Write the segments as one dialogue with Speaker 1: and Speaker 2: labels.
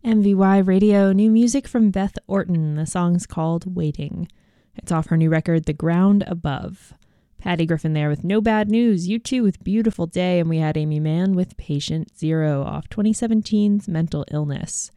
Speaker 1: MVY Radio, new music from Beth Orton. The song's called Waiting. It's off her new record, The Ground Above. Patty Griffin there with No Bad News, U2 with Beautiful Day, and we had Amy Mann with Patient Zero off 2017's Mental Illness.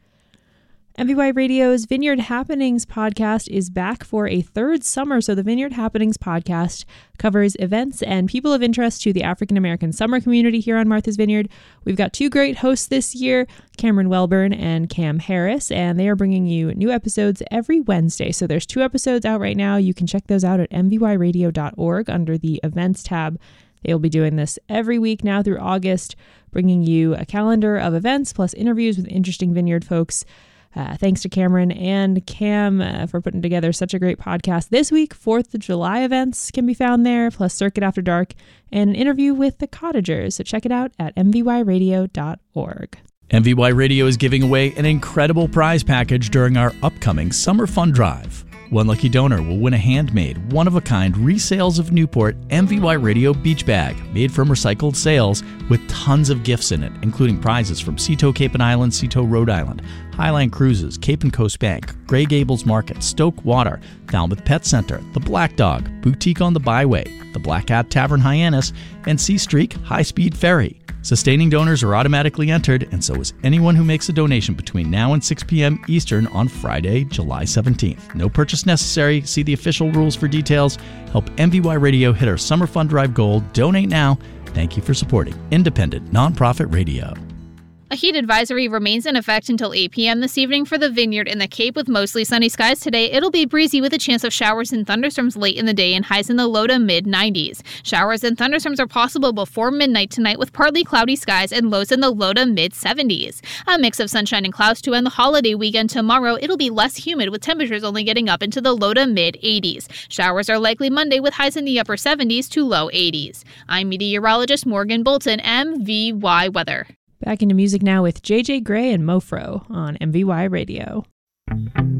Speaker 1: MVY Radio's Vineyard Happenings podcast is back for a third summer. So the Vineyard Happenings podcast covers events and people of interest to the African American summer community here on Martha's Vineyard. We've got two great hosts this year, Cameron Welburn and Cam Harris, and they are bringing you new episodes every Wednesday. So there's 2 episodes out right now. You can check those out at mvyradio.org under the events tab. They'll be doing this every week now through August, bringing you a calendar of events plus interviews with interesting vineyard folks. Thanks to Cameron and Cam for putting together such a great podcast. This week, 4th of July events can be found there, plus Circuit After Dark, and an interview with the Cottagers. So check it out at mvyradio.org.
Speaker 2: MVY Radio is giving away an incredible prize package during our upcoming Summer Fun Drive. One lucky donor will win a handmade, one-of-a-kind Resales of Newport MVY Radio beach bag made from recycled sails with tons of gifts in it, including prizes from Seatow Cape and Island, Seatow Rhode Island, Highline Cruises, Cape and Coast Bank, Grey Gables Market, Stoke Water, Falmouth Pet Center, The Black Dog, Boutique on the Byway, The Black Hat Tavern Hyannis, and Sea Streak High Speed Ferry. Sustaining donors are automatically entered, and so is anyone who makes a donation between now and 6 p.m. Eastern on Friday, July 17th. No purchase necessary. See the official rules for details. Help MVY Radio hit our Summer Fund Drive goal. Donate now. Thank you for supporting independent, nonprofit radio.
Speaker 3: A heat advisory remains in effect until 8 p.m. this evening for the Vineyard in the Cape with mostly sunny skies today. It'll be breezy with a chance of showers and thunderstorms late in the day and highs in the low to mid-90s. Showers and thunderstorms are possible before midnight tonight with partly cloudy skies and lows in the low to mid-70s. A mix of sunshine and clouds to end the holiday weekend tomorrow. It'll be less humid with temperatures only getting up into the low to mid-80s. Showers are likely Monday with highs in the upper 70s to low 80s. I'm meteorologist Morgan Bolton, MVY Weather.
Speaker 1: Back into music now with JJ Grey and Mofro on MVY Radio.